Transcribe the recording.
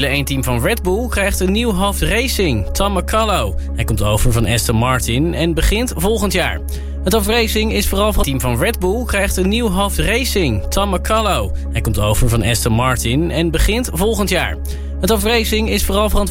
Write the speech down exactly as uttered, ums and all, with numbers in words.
één team van Red Bull krijgt een nieuw hoofd racing, Tom McCullough. Hij komt over van Aston Martin en begint volgend jaar. Het hoofd racing is vooral van het team van Red Bull krijgt een nieuw hoofd racing, Tom McCullough. Hij komt over van Aston Martin en begint volgend jaar. Het hoofd racing is vooral verantwoordelijk